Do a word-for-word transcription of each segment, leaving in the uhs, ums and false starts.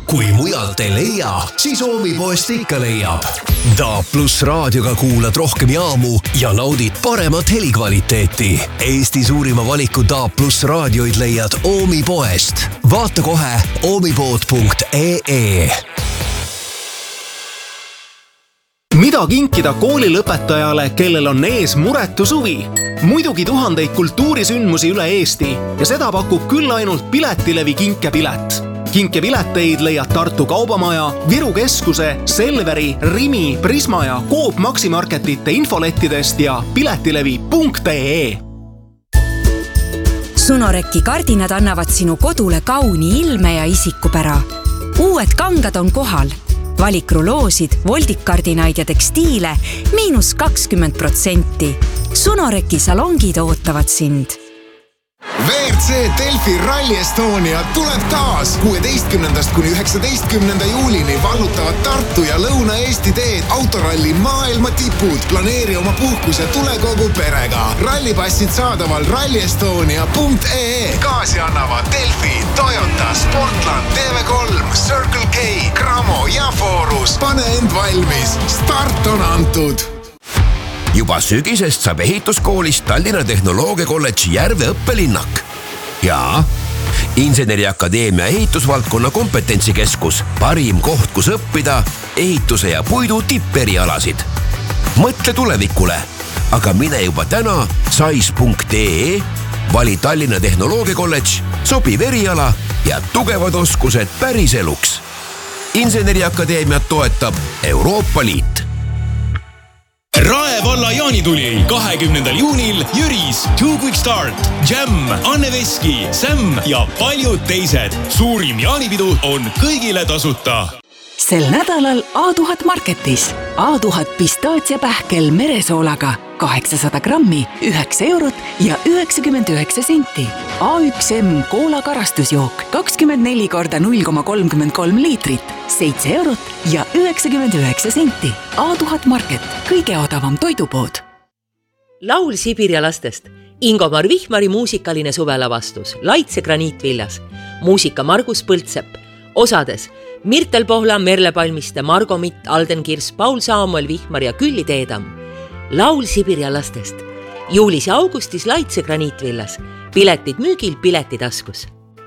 kui mujalt ei leia, siis Oomipoest ikka leiab. D A plus raadioga kuulad rohkem jaamu ja naudid paremat helikvaliteeti. Eesti suurima valiku D A plus raadioid leiad Oomipoest. Vaata kohe oomipood punkt ee. Mida kinkida koolilõpetajale, kellel on ees muretu suvi? Muidugi tuhandeid kultuurisündmusi üle Eesti ja seda pakub küll ainult Piletilevi kinkepilet. Kinkepileteid leiad Tartu Kaubamaja, Viru Keskuse, Selveri, Rimi, Prisma ja Coop Maximarketite infolettidest ja piletilevi punkt ee. Sunoreki kardinad annavad sinu kodule kauni ilme ja isikupära. Uued kangad on kohal. Valikruloosid, voldikardinaid ja tekstiile miinus kakskümmend protsenti. Sunoreki salongid ootavad sind. V R C Delfi Rally Estonia tuleb taas. kuueteistkümnendast kuni üheksateistkümnenda juulini vallutavad Tartu ja Lõuna-Eesti teed autoralli maailma tipud. Planeeri oma puhkus ja tule kogu perega. Rallipassid saadaval rally estonia punkt ee. Kaasi annavad Delfi, Toyota, Sportland, T V kolm, Circle K, Cramo ja Forus. Pane end valmis. Start on antud. Juba sügisest saab ehituskoolist Tallinna Tehnoloogia Kolledži Järve õppelinnak. Ja Inseneriakadeemia ehitusvaldkonna kompetentsikeskus, parim koht, kus õppida ehituse ja puidu tipperialasid. Mõtle tulevikule, aga mine juba täna sais punkt ee, vali Tallinna Tehnoloogia Kolledž, sobiv eriala ja tugevad oskused päris eluks. Inseneriakadeemiat toetab Euroopa Liit. Rae valla jaanituli kahekümnendal juunil Jüris, Two Quick Start, Jam, Anne Veski, Sam ja paljud teised. Suurim jaanipidu on kõigile tasuta. Sel nädalal A tuhat Marketis. A tuhat pistaatsiapähkel meresoolaga kaheksasada grammi, üheksa eurot ja üheksakümmend üheksa senti. A üks M koola karastusjook kakskümmend neli korda null koma kolmkümmend kolm liitrit, seitse eurot ja üheksakümmend üheksa senti. A tuhat Market, kõige odavam toidupood. Laul Sibiria lastest. Ingomar Vihmari muusikaline suvelavastus. Laitse graniitviljas. Muusika Margus Põldsepp. Osades Mirtel Pohla, Merle Palmiste, Margo Mitt, Alden Kirs, Paul Saamuel Vihmar ja Külli Teedam. Laul Sibiria lastest. Juulis ja augustis Laitse graniitvillas. Piletid müügil Piletitaskus.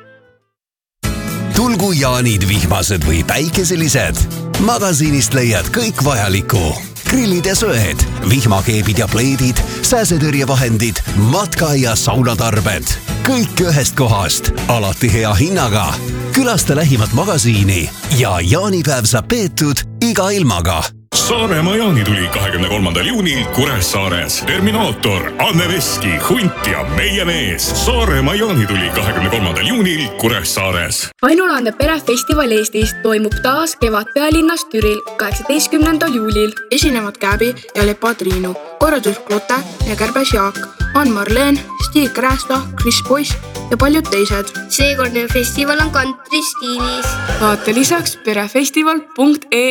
Tulgu jaanid vihmased või päikeselised. Magasiinist leiad kõik vajaliku. Grillid ja söed, vihmakeebid ja pleedid, sääsetõrjevahendid, matka- ja saunatarbed. Kõik ühest kohast, alati hea hinnaga. Külasta lähimat magasiini ja jaanipäev saab peetud iga ilmaga. Saaremaa jaanituli kahekümne kolmandal juunil Kuressaares. Terminaator, Anne Veski, Hunt ja meie mees. Saaremaa jaanituli kahekümne kolmandal juunil Kuressaares. Ainulaadne perefestival Eestis toimub taas kevad pealinnas Türil kaheksateistkümnendal juulil. Esinevad Käbi ja Lepa Triinu, korraldus Klote ja Kärbes Jaak, Ann Marleen, Stig Krästa, Chris Boyce ja paljud teised. Seekordne festival on country stiilis. Vaata lisaks perefestival punkt ee.